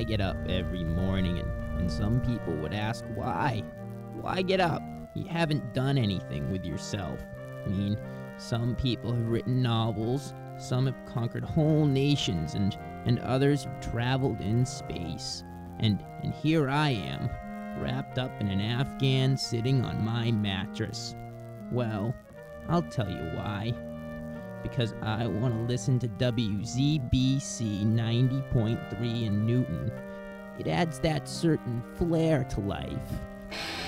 I get up every morning, and some people would ask why. Why get up? You haven't done anything with yourself. I mean, some people have written novels, some have conquered whole nations, and others have traveled in space. And here I am, wrapped up in an Afghan sitting on my mattress. Well, I'll tell you why. Because I want to listen to WZBC 90.3 in Newton. It adds that certain flair to life.